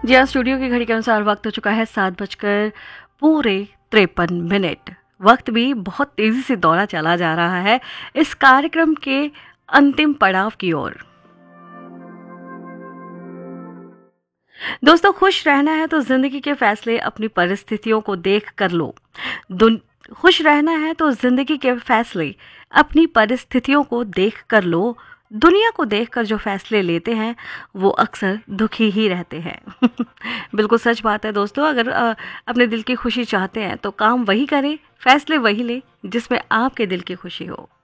जी हाँ, स्टूडियो की घड़ी के अनुसार वक्त हो चुका है 7:53। वक्त भी बहुत तेजी से दौड़ा चला जा रहा है इस कार्यक्रम के अंतिम पड़ाव की ओर। दोस्तों, खुश रहना है तो जिंदगी के फैसले अपनी परिस्थितियों को देख कर लो। खुश रहना है तो जिंदगी के फैसले अपनी परिस्थितियों को देख कर लो। दुनिया को देखकर जो फैसले लेते हैं वो अक्सर दुखी ही रहते हैं। बिल्कुल सच बात है दोस्तों। अगर अपने दिल की खुशी चाहते हैं तो काम वही करें, फैसले वही लें जिसमें आपके दिल की खुशी हो।